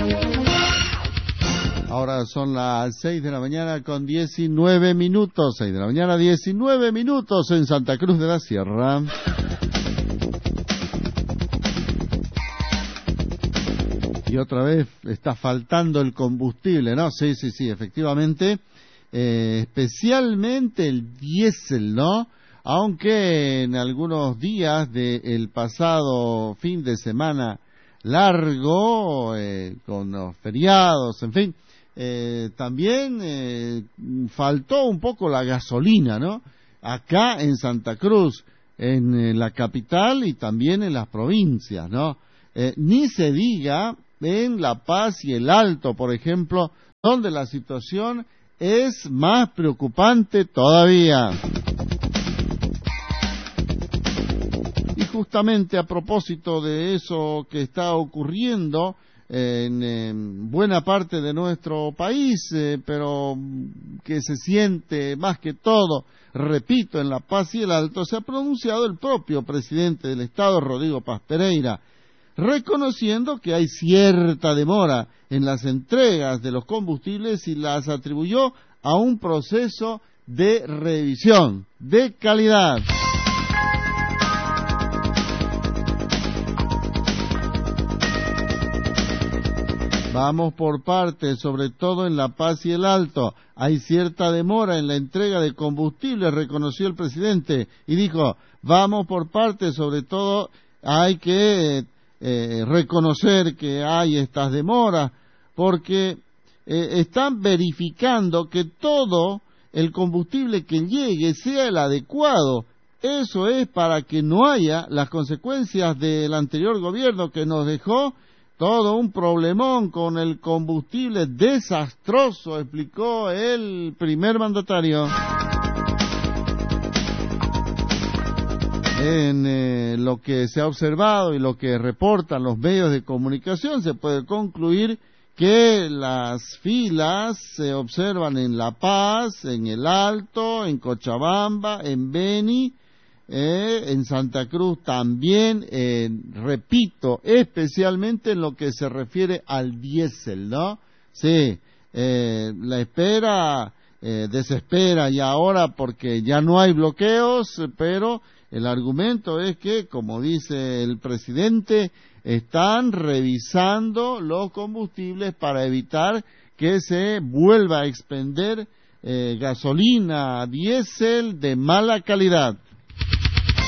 Ahora son las 6 de la mañana con 19 minutos, 6 de la mañana 19 minutos en Santa Cruz de la Sierra. Y otra vez está faltando el combustible, ¿no? Sí, efectivamente, especialmente el diésel, ¿no? Aunque en algunos días del pasado fin de semana largo, con los feriados, en fin, también faltó un poco la gasolina, ¿no? Acá en Santa Cruz, en la capital y también en las provincias, ¿no? Ni se diga en La Paz y el Alto, por ejemplo, donde la situación es más preocupante todavía. Y justamente a propósito de eso que está ocurriendo en buena parte de nuestro país, pero que se siente más que todo, repito, en La Paz y el Alto, se ha pronunciado el propio presidente del Estado, Rodrigo Paz Pereira, reconociendo que hay cierta demora en las entregas de los combustibles y las atribuyó a un proceso de revisión de calidad. Vamos por partes, sobre todo en La Paz y el Alto. Hay cierta demora en la entrega de combustible, reconoció el presidente, y dijo, vamos por partes, sobre todo hay que reconocer que hay estas demoras, porque están verificando que todo el combustible que llegue sea el adecuado. Eso es para que no haya las consecuencias del anterior gobierno que nos dejó todo un problemón con el combustible desastroso, explicó el primer mandatario. En lo que se ha observado y lo que reportan los medios de comunicación, se puede concluir que las filas se observan en La Paz, en el Alto, en Cochabamba, en Beni, en Santa Cruz también, repito, especialmente en lo que se refiere al diésel, ¿no? Sí, la espera desespera ya ahora porque ya no hay bloqueos, pero el argumento es que, como dice el presidente, están revisando los combustibles para evitar que se vuelva a expender gasolina, diésel de mala calidad.